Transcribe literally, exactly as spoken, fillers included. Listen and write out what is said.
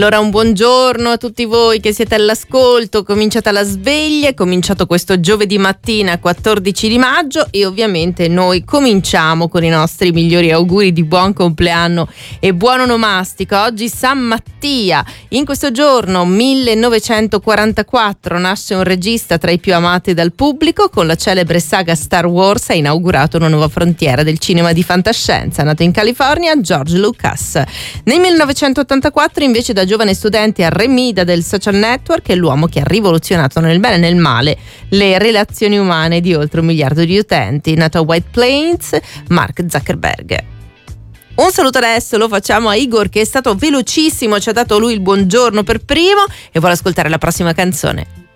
Allora un buongiorno a tutti voi che siete all'ascolto, cominciata la sveglia, è cominciato questo giovedì mattina quattordici di maggio e ovviamente noi cominciamo con i nostri migliori auguri di buon compleanno e buon onomastico. Oggi San Mattia, in questo giorno millenovecentoquarantaquattro nasce un regista tra i più amati dal pubblico, con la celebre saga Star Wars ha inaugurato una nuova frontiera del cinema di fantascienza, nato in California George Lucas. Nel millenovecentottantaquattro invece da giovane studente a Remida del social network è l'uomo che ha rivoluzionato nel bene e nel male le relazioni umane di oltre un miliardo di utenti. Nato a White Plains, Mark Zuckerberg. Un saluto adesso lo facciamo a Igor, che è stato velocissimo, ci ha dato lui il buongiorno per primo e vuole ascoltare la prossima canzone.